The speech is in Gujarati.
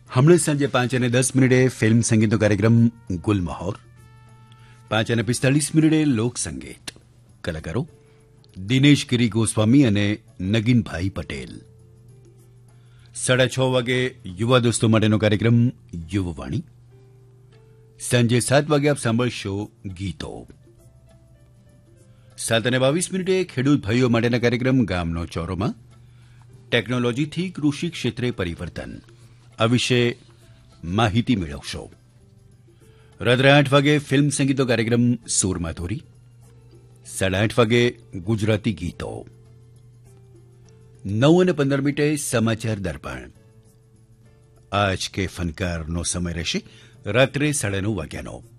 હમણાં સાંજે 5:10 ફિલ્મ સંગીતનો કાર્યક્રમ ગુલમહોર, 5:45 લોક સંગીત, કલાકારો દિનેશ ગિરી ગોસ્વામી અને નગીનભાઈ પટેલ. 6:30 વાગે યુવા દોસ્તો માટેનો કાર્યક્રમ યુવવાણી. સાંજે 7 વાગે આપ સાંભળશો ગીતો. 7:22 ખેડૂત ભાઈઓ માટેના કાર્યક્રમ ગામનો ચોરોમાં ટેકનોલોજીથી કૃષિ ક્ષેત્રે પરિવર્તન આ વિશે માહિતી મેળવશો. રાત્રે 8 વાગે ફિલ્મ સંગીતનો કાર્યક્રમ સુરમાધુરી. 8:30 વાગે ગુજરાતી ગીતો. 9:15 સમાચાર દર્પણ. આજ કે ફનકારનો સમય રહેશે રાત્રે 9:30 વાગ્યાનો.